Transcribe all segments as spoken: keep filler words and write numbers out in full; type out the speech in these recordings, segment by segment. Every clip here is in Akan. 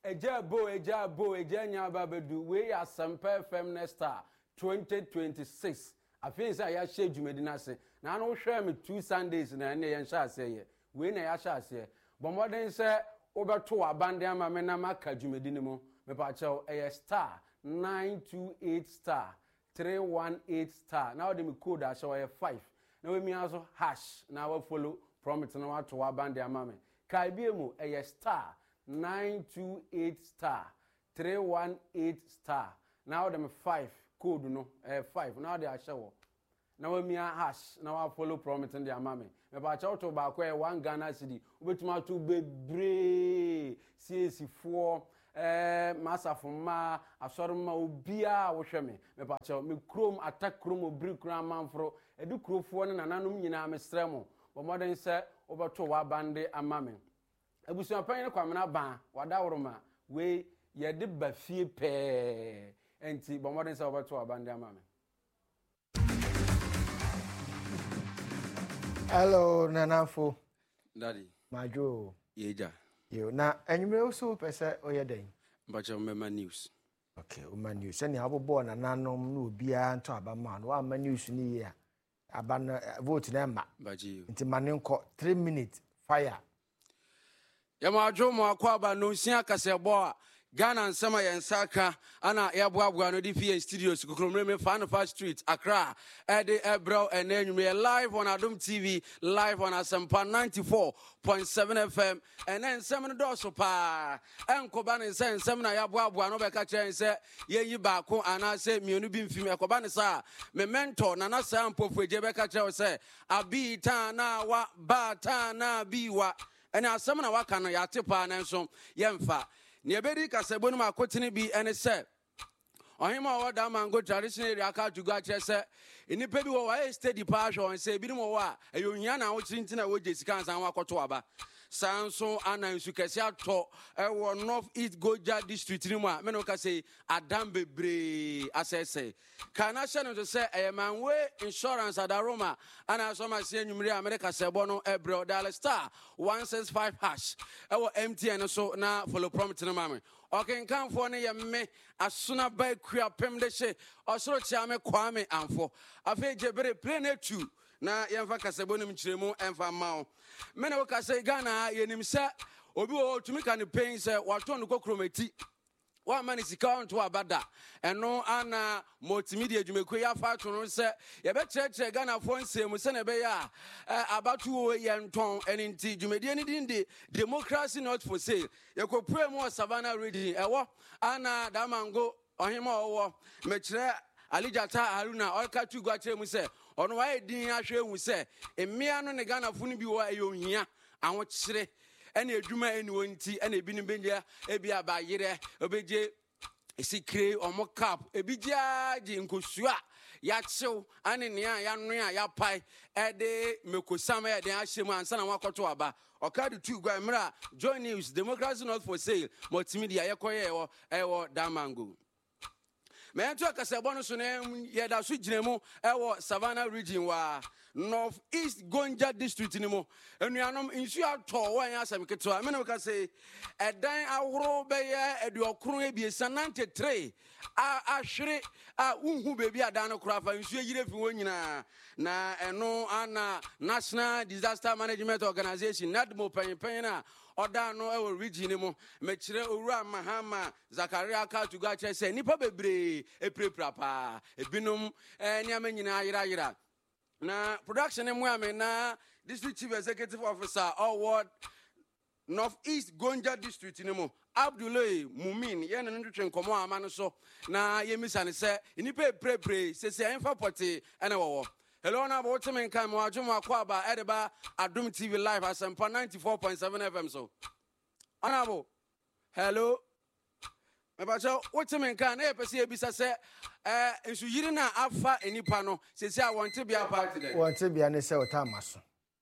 Eja bo, eja bo, eja nyaba bedu. We are Semper F M Nesta twenty twenty-six. I feel say I share Jumedina se. Na no share me two Sundays na ne yen sha se ye. We na ya sha se. But more than say obeto abande ama me na maka Jumedini mo. Me pa chew e star nine two eight star three one eight star. Now the me code a show e five. Na we me also hash na we follow promise na wato abande ama me. Kai bi mu e star nine two eight star three one eight star. Now them five code no eh five. Now they are show. Now we hash. Now I follow promise and the amame. Me ba chow to ba kwa one Ghana cedi. Ubetuma to bebre C A C four eh masa fuma asorma obia wo hwe me. Me ba chow me chrome attack chrome obri kran manfro. Edu krofo ne nananom nyina me stremo. But more than say obeto wa bande amame. Ebusu apanyin kwamena ban wada woroma we ye de ba fie pe enti bo modern say obeto abande amame. Hello Nanafo. Daddy. Majo. Yeja. Yo na enyume oso pese oyeden. Mbacha mema news. Okay, o man news. Any abobo na nanom na obia nto abama no wa ma news ni ya. Aba na vote na ma. Baji. Nti mane nko three minutes fire. Yama adwomo akwaba no nsia kasebo a Ghana nsema yensaka ana yaboaboa no di fie studios kokromreme Fanfa Street Accra ede ebro enenwume live on Adom T V live on Asempa ninety-four point seven F M enen nsem no do so pa enkoba ne nsen nsem na yaboaboa no beka kire nse yeyi baako ana se mienu bi mfim ekoba ne sa me mentor na na sa mpofueje beka kire se abi ta na wa ba ta na biwa ene asem na waka no yate pa na nso yemfa ne ebedi kasebo no makotene bi ene se ohima wo da mango traditional area ka tugu a kire se enipa bi wo wa steady pa hwo on se bi no wo a eyohia na wo chirinti na wo je sika ansan wakoto aba sanso anansu kese ato ewo North East Goja district ni mu a me no ka say adam bebre asese kana hye no se eyemanwe insurance adaroma ana so ma se enwumre America sebo no ebre dial star one six five hash ewo M T N so na follow prompt no mame okay kanfo ne ye me asuna ba kua pem de hye osoro chia me kwame amfo afa jebere plane two na yemfa kasebo nim kiremu emfa mawo me na wo kase Ghana yenim se obi wo tumi kan pain se wato no kokromati wa mani sika onto abada eno ana multimedia dwumekwe ya fa to no se ye be kyerɛkyerɛ Ghana fo nsɛm se na be ya abatu ye nton enti dwumedie ni dinde democracy not for sale ye kopue mu Savannah reading ewo ana damango ohima owo me kyerɛ Alijata Haruna olka tu gwa kyerɛ mu se ono wa edin ahwe hu se emia no ne Ghana fo no bi wo ayohia awo kyerɛ ene edwuma ene wonti ene ebi ne benja ebi abayere obeje esikre omo cap ebi giaji nkosua ya chew ane ne ya no ya ya pai ede mekosam ya de ahyem ansa na wakoto aba okade tu gwa mra Joy News Democracy not for sale multimedia yekoye ewo ewo damango me ento akasebo no so na yeda so ginemu ewo Savannah region wa North East Gonja district ni mo enuanom insu ato wan asem keto me no ka say edan ahoro beye eduokron ebiesa ninety-three a ahwere a unhu bebi adan no kura fa insu yire fi wonyina na eno ana National Disaster Management Organization NADMO panyen na oda no ewo region ni mo me kire owura Mahama Zakaria ka tugu a kire say nipa bebre eprepra pa ebinom eniam nyina ayira ayira na production em we na district chief executive officer award North East Gonja district ni mo Abdullahi Mumin ye no ntwe nkomo ama no so na ye misa ne se nipa eprepre se se enfa poti ene wo hello na bo temen kan mo adwom akwaba edeba Adom T V live Asempa ninety-four point seven F M so honorable hello me ba cho wo temen kan na epese ebisa se eh ensu yiri na afa enipa no se se a wonte bia party den wonte bia ne se otamaso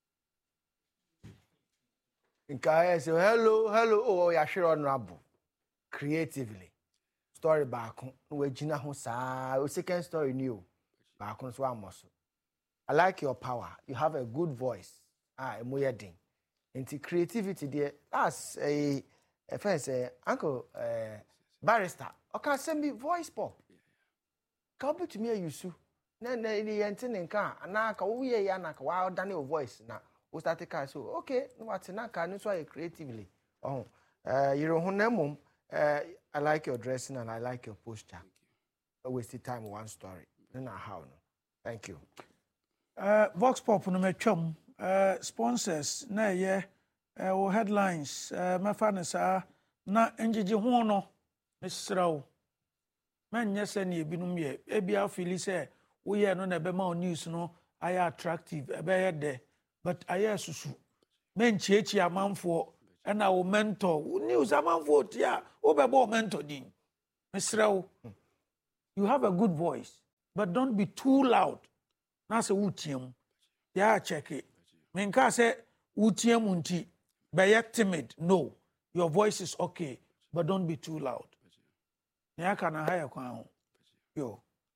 nka say hello hello oh ya hwere honorable creatively story back we gina ho saa o second story ni o back so amoso I like your power. You have a good voice. Ah, emoyedin. Into creativity there. That's a first say uncle uh, barrister okay send me voice pop ka obi to me use na na yente nka na ka wo ye ya na ka wa dane your voice na we start ka so okay no what na ka no so creatively oh uh you know na mom uh I like your dressing and I like your posture. Don't waste time one story. No how no. Thank you. Uh Vox Pop no me twam uh sponsors na ye uh headlines uh mafane sa na engigi ho no mesrawo. Man nyese na ebinum ye ebia feel say wo ye no na be ma news no aye attractive ebe ye de but aye susu men chiechi amanfo and our mentor news amanfo tia wo be bo mentor din mesrawo. You have a good voice but don't be too loud. Na se wutiem ya check it. Menka say wutiem unti be timid. No, your voice is okay but don't be too loud. Ya kana haya kwa yo.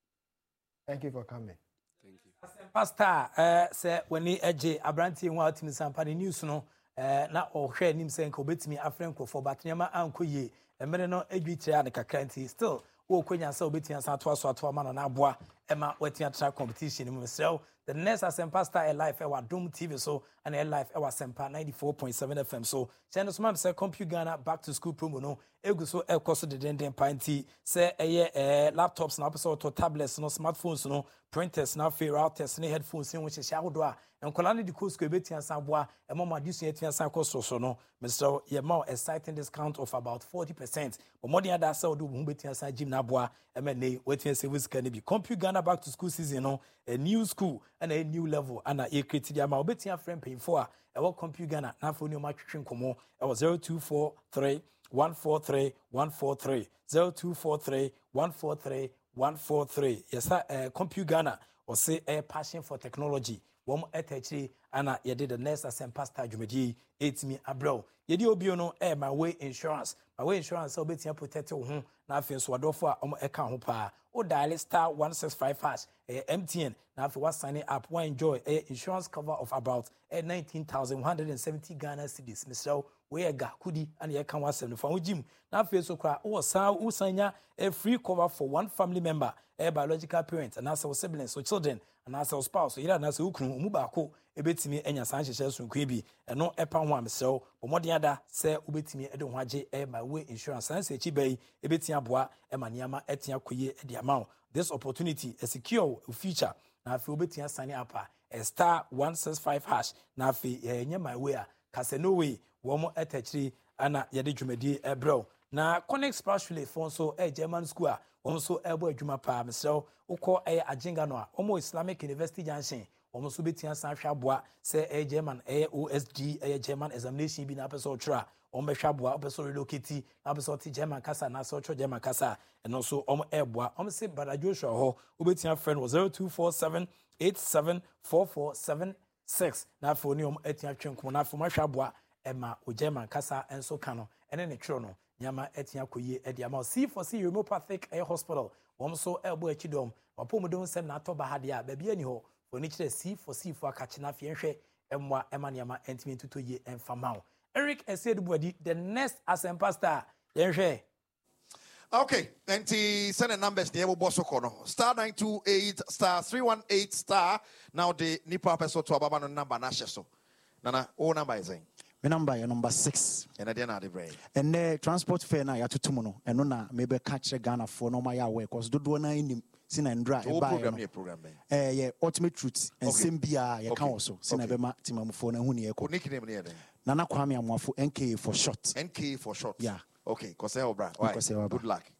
Thank you for coming. Thank you. Pastor eh say wani eje abrantie ho atimi sampa ne news no eh na ohwe nim say nka obetimi afrenko for batnyama ankoye emere no adwitire an kakranti still wo kwanya say obetimi san to aso ato ama na aboa ema watia track competition mu so the next Asempa Star live e wa Dom T V so and e live e wa Asempa ninety-four point seven F M so channel so man say Compu Ghana back to school promo no egu so e koso de den den panty say eye eh laptops na person to tablets no smartphones no printers na fair routers ne headphones ne wo hye ahodo a enkola ne di course ko betia san boa e mama disu etia san koso so no Mister ye ma exciting discount of about forty percent but more than that say do hu betia san gym na boa e me ne wetia service can be Compu Ghana back to school season no a new school and a new level and a create dia ma obetia friend pay for e wo Compu Ghana na for ni o ma twetwe nkomo e wo zero two four three one four three one four three zero two four three one four three one four three. Yes sir, uh, Compu Ghana or say a passion for technology. Wom etachiri ana yede the next Asempa Star dwumadi etimi abro. Yede obi no eh my way insurance. My way insurance obetia protect wo ho na afin so wadofo a omo eka ho pa. O dial star one six five hash eh, M T N na afin wa sign up wa enjoy eh, insurance cover of about eh, nineteen thousand one hundred seventy Ghana cedis. Mister we ga kudi and ye kan wa seventy-four wo jim na afin so kra wo san wo sanya a free cover for one family member a biological parent and also siblings so children and also spouse so yira na so ukunu mu ba ko ebetimi enya san hyehye sonkwe bi eno epa ho amsew bomodin ada se obetimi ede ho age e my way insurance san se chi bai ebetimi aboa e maniama etia koye e de amount this opportunity a secure future na afi obetimi sign up a star one six five hash na afi enye my way a kase no way wo mo etachiri ana yede dwumadi ebro na Connect Spiritually for so a German school also ebo adwuma pa so ukọ e ajenga no a omo Islamic University Junction omo so betia san hwaboa se e German e O S G e German examination bi na person tra omo hwaboa person relocate na person ti German kasa na so German kasa and so omo eboa omo se Brother Joshua ho obetia friend was zero two four seven eight seven four four seven six na phone omo etia twenko na phone hwaboa e ma o German kasa enso kano ene ne twro no nyama etia koye e dia ma C for C Homeopathic Air Hospital wom so ebo akidom wapomodom sem na atoba ha dia ba bia ni ho oni kire C for C for akache na fie hwe emwa ema nyama entimi tutoye emfamao Eric Esedubuadi the next Asempa Star yen hwe. Okay, and the send numbers the able boss kono star nine two eight star three one eight star now the nipa person to ababa no number na hye so nana o number is my number is number six. And I didn't have the brain. And the transport fare na ya tutumono. And no maybe catch a Ghana for no my way because do do na in sin and dry. Oh, program here, program. Eh, yeah, ultimate truth and Simbia ya can also. Sin a bema timamu for na huni eko. Nickname near them. Nana Kwame Amwafu N K for short. N K for short. Yeah. Okay, Koseo Bra. Good luck.